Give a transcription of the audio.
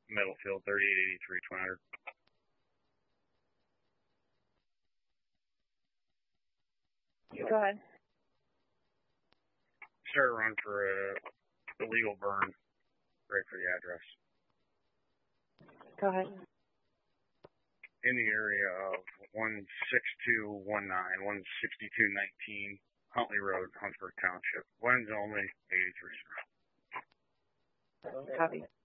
Middlefield, 3883 200. Go ahead. Start a run for a illegal burn right for the address. Go ahead. In the area of 16219, 16219, Huntley Road, Huntsburg Township. Winds only, 83. Copy.